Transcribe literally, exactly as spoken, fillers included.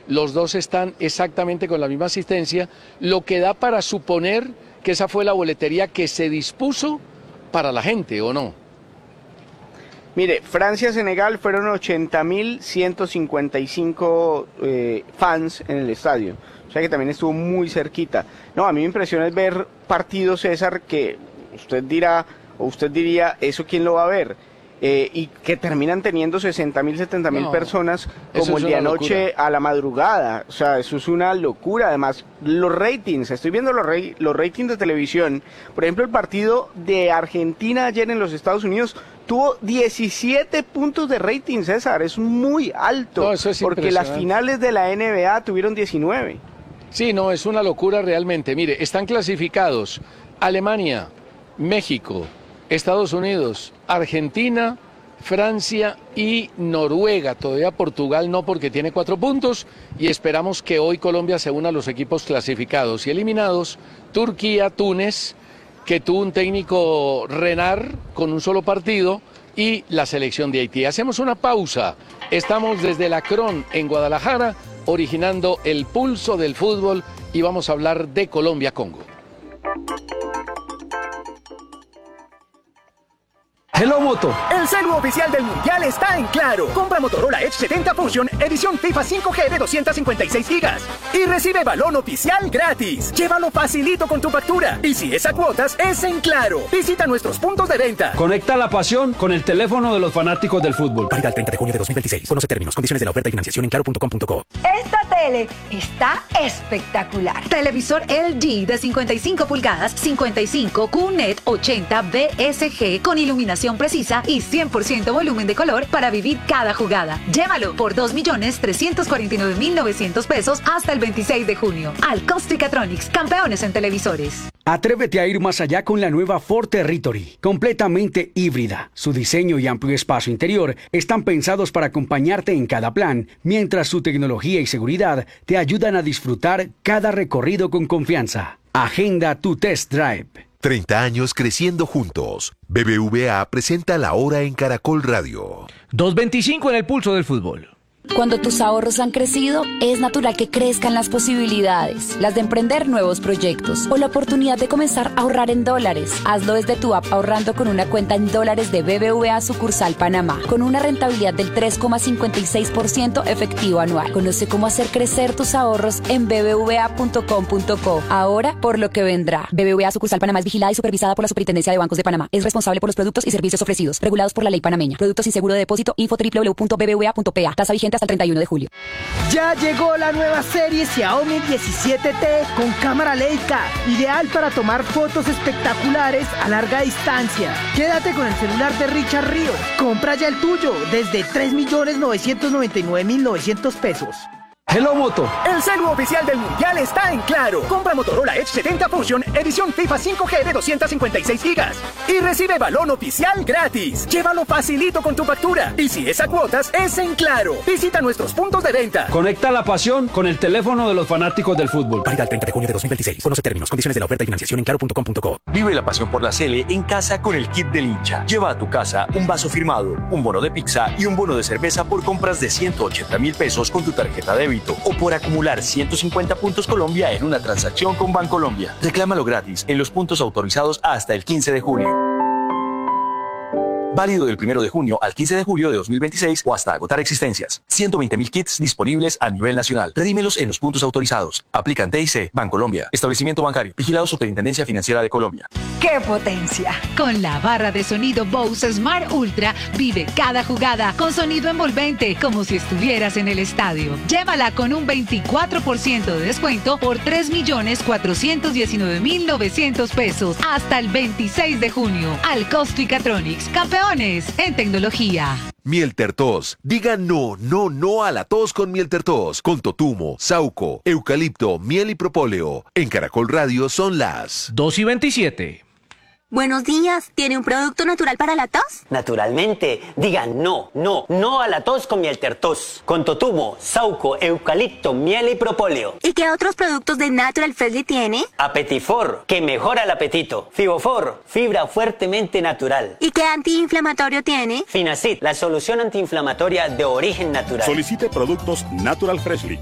los dos están exactamente con la misma asistencia, lo que da para suponer que esa fue la boletería que se dispuso para la gente, ¿o no? Mire, Francia-Senegal fueron ochenta mil ciento cincuenta y cinco eh, fans en el estadio, o sea que también estuvo muy cerquita. No, a mí me impresiona es ver partidos, César, que usted dirá, o usted diría, ¿eso quién lo va a ver? Eh, y que terminan teniendo sesenta mil, setenta mil no, personas como el de anoche locura. A la madrugada. O sea, eso es una locura. Además, los ratings, estoy viendo los, rey, los ratings de televisión. Por ejemplo, el partido de Argentina ayer en los Estados Unidos tuvo diecisiete puntos de rating, César. Es muy alto, no, eso es porque las finales de la N B A tuvieron diecinueve. Sí, no, es una locura realmente. Mire, están clasificados Alemania, México, Estados Unidos, Argentina, Francia y Noruega. Todavía Portugal no, porque tiene cuatro puntos, y esperamos que hoy Colombia se una a los equipos clasificados y eliminados. Turquía, Túnez, que tuvo un técnico Renard con un solo partido, y la selección de Haití. Hacemos una pausa. Estamos desde la Cron en Guadalajara, originando el pulso del fútbol, y vamos a hablar de Colombia-Congo. Hello Moto. El celu oficial del Mundial está en Claro. Compra Motorola Edge setenta Fusion, edición FIFA cinco G de doscientos cincuenta y seis gigas. Y recibe balón oficial gratis. Llévalo facilito con tu factura. Y si es a cuotas, es en Claro. Visita nuestros puntos de venta. Conecta la pasión con el teléfono de los fanáticos del fútbol. Válida el treinta de junio de dos mil veintiséis. Conoce términos, condiciones de la oferta y financiación en claro punto com punto co. Esta tele está espectacular. Televisor L G de cincuenta y cinco pulgadas, cincuenta y cinco Q net ochenta B S G con iluminación precisa y cien por ciento volumen de color para vivir cada jugada. Llévalo por dos millones trescientos cuarenta y nueve mil novecientos pesos hasta el veintiséis de junio. Alcostricatronics, campeones en televisores. Atrévete a ir más allá con la nueva Ford Territory, completamente híbrida. Su diseño y amplio espacio interior están pensados para acompañarte en cada plan, mientras su tecnología y seguridad te ayudan a disfrutar cada recorrido con confianza. Agenda tu test drive. treinta años creciendo juntos. B B V A presenta La Hora en Caracol Radio. dos veinticinco en el pulso del fútbol. Cuando tus ahorros han crecido, es natural que crezcan las posibilidades, las de emprender nuevos proyectos o la oportunidad de comenzar a ahorrar en dólares. Hazlo desde tu app ahorrando con una cuenta en dólares de B B V A sucursal Panamá, con una rentabilidad del tres coma cincuenta y seis por ciento efectivo anual. Conoce cómo hacer crecer tus ahorros en b b v a punto com punto co. Ahora, por lo que vendrá. B B V A sucursal Panamá es vigilada y supervisada por la Superintendencia de Bancos de Panamá. Es responsable por los productos y servicios ofrecidos, regulados por la ley panameña. Productos sin seguro de depósito. Info doble u doble u doble u punto b b v a punto p a. Tasa vigente hasta el treinta y uno de julio. Ya llegó la nueva serie Xiaomi diecisiete T con cámara Leica, ideal para tomar fotos espectaculares a larga distancia. Quédate con el celular de Richard Ríos. Compra ya el tuyo desde tres millones novecientos noventa y nueve mil novecientos pesos. Hello Moto. El celu oficial del Mundial está en Claro. Compra Motorola Edge setenta Fusion, edición FIFA cinco G de doscientos cincuenta y seis gigas. Y recibe balón oficial gratis. Llévalo facilito con tu factura. Y si es a cuotas, es en Claro. Visita nuestros puntos de venta. Conecta la pasión con el teléfono de los fanáticos del fútbol. Válida el treinta de junio de dos mil veintiséis. Conoce términos, condiciones de la oferta y financiación en claro punto com punto co. Vive la pasión por la Sele en casa con el kit del hincha. Lleva a tu casa un vaso firmado, un bono de pizza y un bono de cerveza por compras de ciento ochenta mil pesos con tu tarjeta débito o por acumular ciento cincuenta puntos Colombia en una transacción con Bancolombia. Reclámalo gratis en los puntos autorizados hasta el quince de junio. Válido del primero de junio al quince de julio de dos mil veintiséis o hasta agotar existencias. ciento veinte mil kits disponibles a nivel nacional. Redímelos en los puntos autorizados. Aplican T I C, Bancolombia. Establecimiento bancario. Vigilado Superintendencia Financiera de Colombia. ¡Qué potencia! Con la barra de sonido Bose Smart Ultra, vive cada jugada con sonido envolvente, como si estuvieras en el estadio. Llévala con un veinticuatro por ciento de descuento por tres millones cuatrocientos diecinueve mil novecientos pesos hasta el veintiséis de junio. Alcostricatronics, campeón en tecnología. Miel Tertos. Diga no, no, no a la tos con Miel Tertos. Con totumo, sauco, eucalipto, miel y propóleo. En Caracol Radio son las dos y veintisiete. Buenos días, ¿tiene un producto natural para la tos? Naturalmente, diga no, no, no a la tos con Miel Tertos. Con totumo, sauco, eucalipto, miel y propóleo. ¿Y qué otros productos de Natural Freshly tiene? Apetifor, que mejora el apetito. Fibofor, fibra fuertemente natural. ¿Y qué antiinflamatorio tiene? Finacid, la solución antiinflamatoria de origen natural. Solicite productos Natural Freshly.